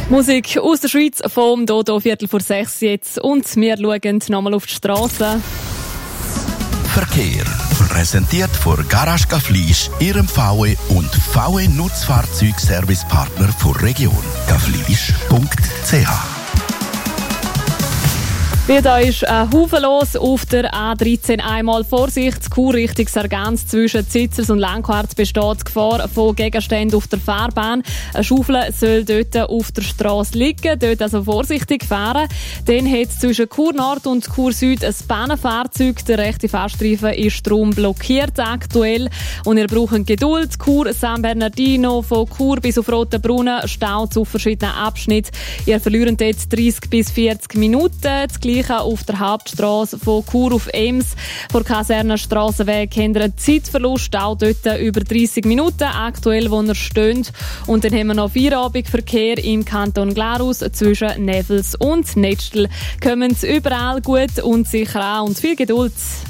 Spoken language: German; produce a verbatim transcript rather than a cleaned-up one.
Musik aus der Schweiz vom Dodo Viertel vor sechs jetzt. Und wir schauen nochmal auf die Straße. Verkehr. Präsentiert von Garage Gaflisch, Ihrem V W und V W Nutzfahrzeugservicepartner der Region. gaflisch punkt c h. Wie da ist ein Haufen los auf der A dreizehn. Einmal Vorsicht, Chur Richtung Sargans zwischen Zitzers und Langquarz besteht Gefahr von Gegenständen auf der Fahrbahn. Eine Schaufel soll dort auf der Straße liegen, dort also vorsichtig fahren. Dann hat es zwischen Chur Nord und Chur Süd ein Bahnenfahrzeug. Der rechte Fahrstreifen ist darum blockiert aktuell. Und ihr braucht Geduld. Chur San Bernardino von Chur bis auf Rotenbrunnen, Stau zu verschiedenen Abschnitten. Ihr verliert dort dreißig bis vierzig Minuten. Das Gleiche auf der Hauptstrasse von Chur auf Ems. Vor Kasernenstrassenweg haben wir einen Zeitverlust, auch dort über dreißig Minuten, aktuell, wo er steht. Und dann haben wir noch Feierabendverkehr im Kanton Glarus zwischen Nevels und Netzstel. Kommen Sie überall gut und sicher an und viel Geduld.